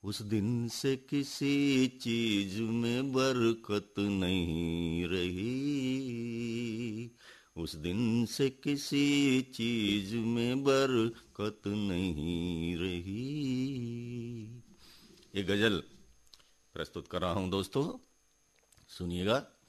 उस दिन से किसी चीज में बरकत नहीं रही, उस दिन से किसी चीज में बरकत नहीं रही। ये गजल प्रस्तुत कर रहा हूं दोस्तों, सुनिएगा।